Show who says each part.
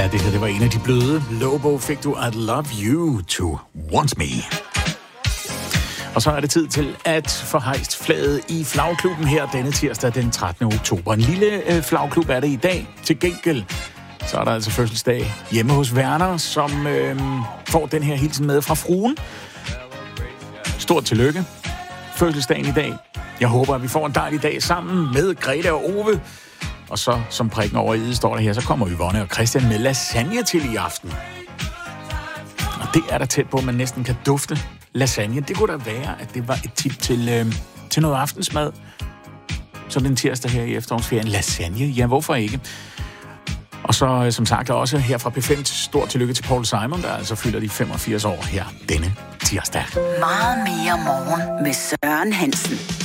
Speaker 1: Ja, det her, det var en af de bløde. Lobo fik du I'd Love You to Want Me. Og så er det tid til at få hejst flaget i flagklubben her denne tirsdag den 13. oktober. En lille flagklub er det i dag. Til gengæld så er der altså fødselsdag hjemme hos Werner, som får den her hilsen med fra fruen. Stort tillykke. Fødselsdagen i dag. Jeg håber, at vi får en dejlig dag sammen med Grete og Ove. Og så, som prikken over i står der her, så kommer Yvonne og Christian med lasagne til i aften. Og det er der tæt på, at man næsten kan dufte lasagne. Det kunne da være, at det var et tip til noget aftensmad. Så den tirsdag her i efterårsferien. Lasagne, ja, hvorfor ikke? Og så, som sagt, også her fra P5, stort tillykke til Paul Simon, der altså fylder de 85 år her denne tirsdag.
Speaker 2: Meget mere morgen med Søren Hansen.